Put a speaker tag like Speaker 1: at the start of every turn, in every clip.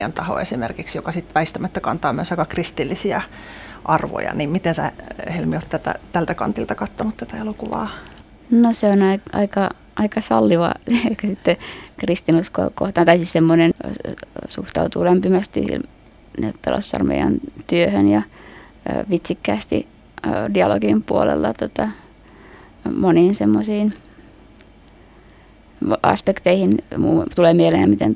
Speaker 1: taho esimerkiksi, joka sitten väistämättä kantaa myös aika kristillisiä arvoja, niin miten sä, Helmi, olet tältä kantilta katsonut tätä elokuvaa?
Speaker 2: No se on aika salliva sitten kristinuskoa kohtaan, tai siis semmoinen suhtautuu lämpimästi Pelastusarmeijan työhön ja vitsikkäästi dialogin puolella moniin semmoisiin aspekteihin. Tulee mieleen, miten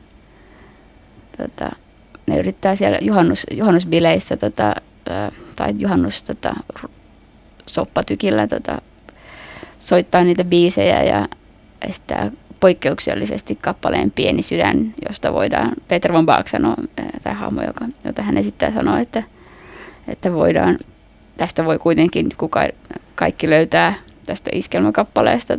Speaker 2: ne yrittää siellä juhannusbileissä tai soppatykillä soittaa niitä biisejä ja estää poikkeuksellisesti kappaleen Pieni sydän, josta voidaan, Peter von Bach sanoo, tämä hahmo, jota hän esittää, sanoo, että voidaan, tästä voi kuitenkin kaikki löytää tästä iskelmäkappaleesta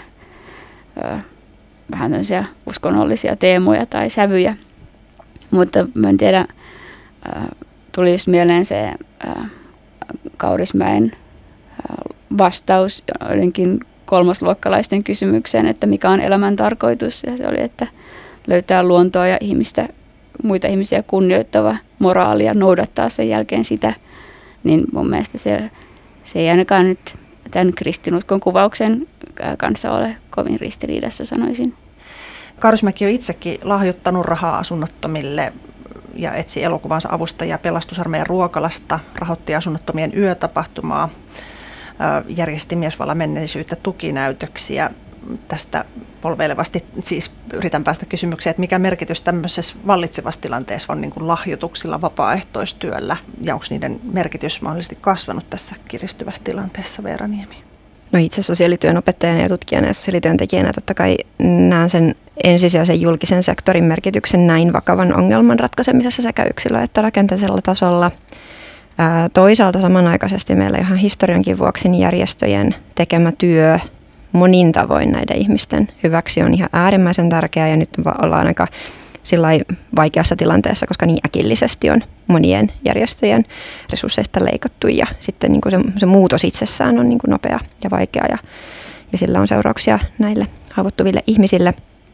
Speaker 2: vähän tämmöisiä uskonnollisia teemoja tai sävyjä. Mutta mä en tiedä, tuli just mieleen se Kaurismäen vastaus joidenkin kolmosluokkalaisten kysymykseen, että mikä on elämän tarkoitus. Ja se oli, että löytää luontoa ja muita ihmisiä kunnioittava moraali ja noudattaa sen jälkeen sitä. Niin mun mielestä se ei ainakaan nyt tämän kristinuskon kuvauksen kanssa ole kovin ristiriidassa, sanoisin.
Speaker 1: Kaurismäki on itsekin lahjoittanut rahaa asunnottomille ja etsi elokuvansa avustajia Pelastusarmeijan ruokalasta, rahoitti asunnottomien yötapahtumaa, järjesti miesvallan menneisyyttä tukinäytöksiä. Tästä polveilevasti siis yritän päästä kysymykseen, että mikä merkitys tämmöisessä vallitsevassa tilanteessa on niin kuin lahjoituksilla, vapaaehtoistyöllä, ja onko niiden merkitys mahdollisesti kasvanut tässä kiristyvässä tilanteessa, Veera Niemi?
Speaker 3: No itse sosiaalityön opettajana ja tutkijana ja sosiaalityöntekijänä totta kai näen sen ensisijaisen julkisen sektorin merkityksen näin vakavan ongelman ratkaisemisessa sekä yksilö- että rakenteellisella tasolla. Toisaalta samanaikaisesti meillä ihan historiankin vuoksi niin järjestöjen tekemä työ monin tavoin näiden ihmisten hyväksi on ihan äärimmäisen tärkeää ja nyt ollaan aika sillai vaikeassa tilanteessa, koska niin äkillisesti on monien järjestöjen resursseista leikattu ja sitten niin kuin se muutos itsessään on niin kuin nopea ja vaikea ja sillä on seurauksia näille haavoittuville ihmisille.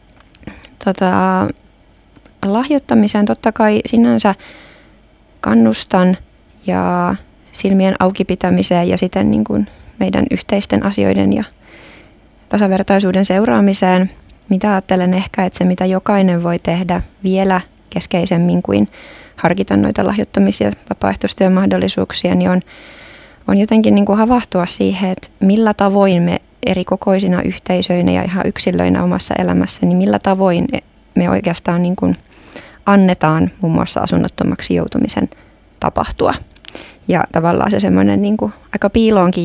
Speaker 3: Lahjoittamiseen totta kai sinänsä kannustan ja silmien auki pitämiseen ja siten niin kuin meidän yhteisten asioiden ja tasavertaisuuden seuraamiseen. Mitä ajattelen ehkä, että se mitä jokainen voi tehdä vielä keskeisemmin kuin harkita noita lahjoittamisia vapaaehtoistyön mahdollisuuksia, niin on jotenkin niin kuin havahtua siihen, että millä tavoin me eri kokoisina yhteisöinä ja ihan yksilöinä omassa elämässä, niin millä tavoin me oikeastaan niin kuin annetaan muun muassa asunnottomaksi joutumisen tapahtua. Ja tavallaan se semmoinen niin kuin aika piiloonkin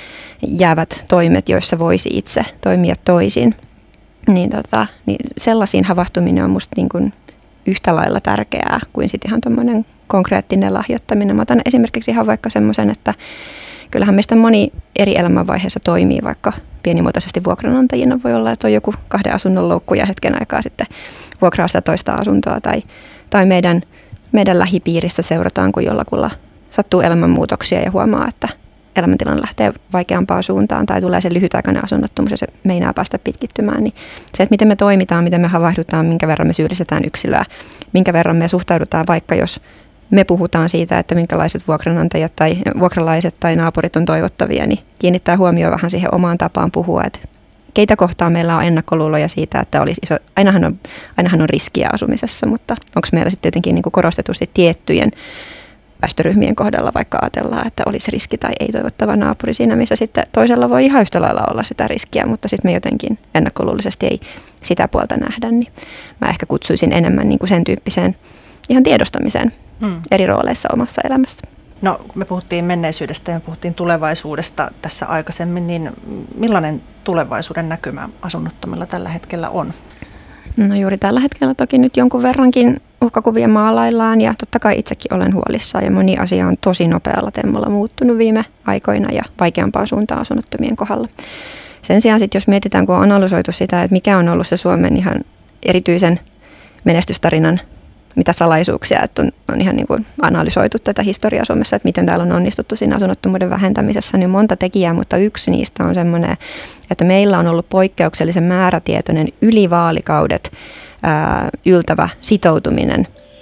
Speaker 3: jäävät toimet, joissa voisi itse toimia toisin. Niin sellaisiin havahtuminen on musta niin kuin yhtä lailla tärkeää kuin sitten ihan tuommoinen konkreettinen lahjoittaminen. Mä otan esimerkiksi ihan vaikka semmoisen, että kyllähän meistä moni eri elämänvaiheessa toimii, vaikka pienimuotoisesti vuokranantajina voi olla, että on joku 2 asunnon loukku ja hetken aikaa sitten vuokraa sitä toista asuntoa tai meidän lähipiirissä seurataan, kun jollakulla sattuu elämänmuutoksia ja huomaa, että elämäntilanne lähtee vaikeampaan suuntaan tai tulee se lyhytaikainen asunnottomuus ja se meinaa päästä pitkittymään, niin se, että miten me toimitaan, miten me havahdutaan, minkä verran me syyllistetään yksilöä, minkä verran me suhtaudutaan vaikka jos me puhutaan siitä, että minkälaiset vuokranantajat tai vuokralaiset tai naapurit on toivottavia, niin kiinnittää huomioon vähän siihen omaan tapaan puhua, että keitä kohtaa meillä on ennakkoluuloja siitä, että olisi iso, ainahan on riskiä asumisessa, mutta onko meillä sitten jotenkin niin kuin korostetusti tiettyjen väestöryhmien kohdalla vaikka ajatellaan, että olisi riski tai ei toivottava naapuri siinä, missä sitten toisella voi ihan yhtä lailla olla sitä riskiä, mutta sitten me jotenkin ennakkoluullisesti ei sitä puolta nähdä, niin mä ehkä kutsuisin enemmän niin kuin sen tyyppiseen ihan tiedostamiseen eri rooleissa omassa elämässä.
Speaker 1: No, me puhuttiin menneisyydestä ja me puhuttiin tulevaisuudesta tässä aikaisemmin, niin millainen tulevaisuuden näkymä asunnottomilla tällä hetkellä on?
Speaker 3: No juuri tällä hetkellä toki nyt jonkun verrankin uhkakuvia maalaillaan ja totta kai itsekin olen huolissaan ja moni asia on tosi nopealla temmolla muuttunut viime aikoina ja vaikeampaan suuntaan asunnottomien kohdalla. Sen sijaan sitten jos mietitään, kun on analysoitu sitä, että mikä on ollut se Suomen ihan erityisen menestystarinan mitä salaisuuksia, että on ihan niin kuin analysoitu tätä historiaa Suomessa, että miten täällä on onnistuttu siinä asunnottomuuden vähentämisessä, niin monta tekijää, mutta yksi niistä on semmoinen, että meillä on ollut poikkeuksellisen määrätietoinen yli vaalikaudet yltävä sitoutuminen